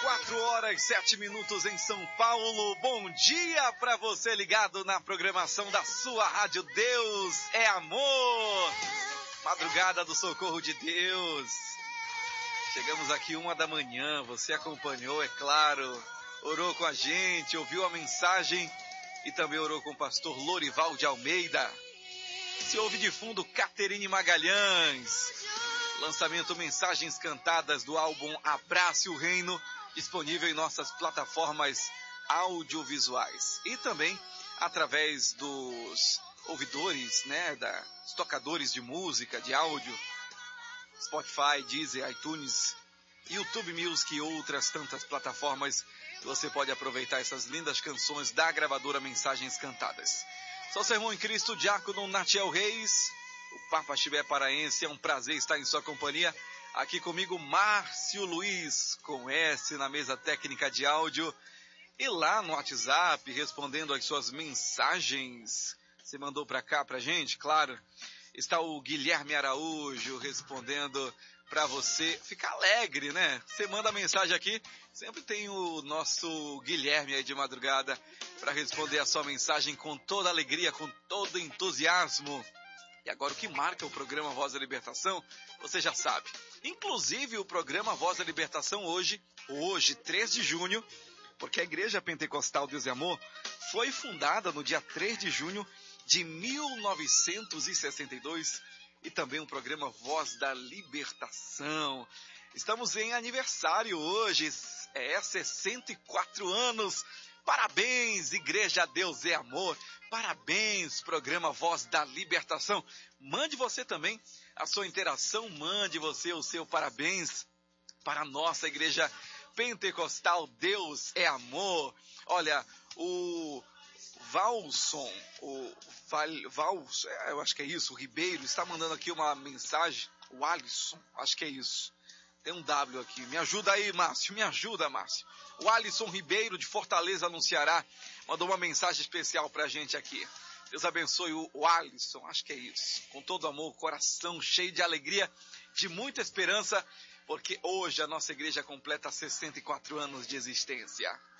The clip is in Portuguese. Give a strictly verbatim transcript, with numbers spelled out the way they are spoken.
quatro horas, sete minutos em São Paulo. Bom dia para você ligado na programação da sua rádio Deus é Amor. Madrugada do Socorro de Deus. Chegamos aqui uma da manhã, você acompanhou, é claro. Orou com a gente, ouviu a mensagem e também orou com o pastor Lorival de Almeida. Se ouve de fundo Caterine Magalhães. Lançamento Mensagens Cantadas do álbum Abrace o Reino, disponível em nossas plataformas audiovisuais. E também através dos ouvidores, né, da, dos tocadores de música, de áudio, Spotify, Deezer, iTunes, YouTube Music e outras tantas plataformas. Você pode aproveitar essas lindas canções da gravadora Mensagens Cantadas. Sou seu irmão em Cristo, diácono Natiel Reis, o Papa Chibé Paraense. É um prazer estar em sua companhia. Aqui comigo, Márcio Luiz, com S na mesa técnica de áudio. E lá no WhatsApp, respondendo as suas mensagens. Você mandou para cá pra gente, claro. Está o Guilherme Araújo respondendo para você. Fica alegre, né? Você manda mensagem aqui, sempre tem o nosso Guilherme aí de madrugada para responder a sua mensagem com toda alegria, com todo entusiasmo. E agora o que marca o programa Voz da Libertação, você já sabe. Inclusive o programa Voz da Libertação hoje, hoje, três de junho, porque a Igreja Pentecostal Deus e Amor foi fundada no dia três de junho de mil novecentos e sessenta e dois, e também o programa Voz da Libertação. Estamos em aniversário hoje, é sessenta e quatro anos. Parabéns, Igreja Deus é Amor. Parabéns, programa Voz da Libertação. Mande você também a sua interação, mande você o seu parabéns para a nossa Igreja Pentecostal Deus é Amor. Olha, o Valson, o Val, Valson, eu acho que é isso, o Ribeiro, está mandando aqui uma mensagem. O Alisson, acho que é isso. Tem um W aqui. Me ajuda aí, Márcio. Me ajuda, Márcio. O Alisson Ribeiro, de Fortaleza, no Ceará, mandou uma mensagem especial pra gente aqui. Deus abençoe o, o Alisson. Acho que é isso. Com todo amor, coração cheio de alegria, de muita esperança, porque hoje a nossa igreja completa sessenta e quatro anos de existência.